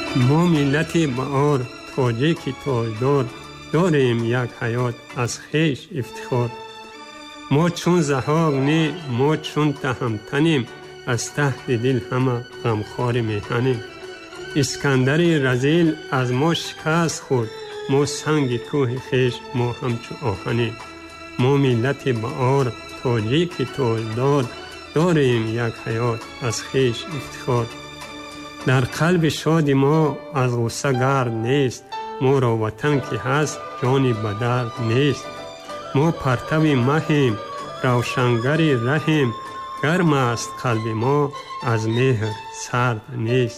ما ملت بهار تاجیک تاجدار داریم یک حیات از خیش افتخار. ما چون زهاق نی ما چون تهمتنیم از تحت دل همه غمخوار میهنیم. اسکندر رذیل از ما شکست خورد ما سنگ کوه خیش ما همچو آهنیم. ما ملت بهار تاجیک تاجدار داریم یک حیات از خیش افتخار. در قلب شاد ما از غصه گرد نیست ما را وطن که هست جانی بدرد نیست. ما پرتو مهیم روشنگر رحیم گرم است قلب ما از مهر سرد نیست.